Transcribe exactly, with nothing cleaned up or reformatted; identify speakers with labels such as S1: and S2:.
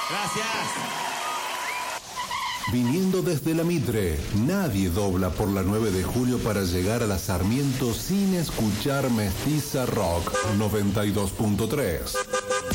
S1: Gracias.
S2: Viniendo desde la Mitre, nadie dobla por la nueve de julio para llegar a la Sarmiento sin escuchar Mestiza Rock noventa y dos punto tres.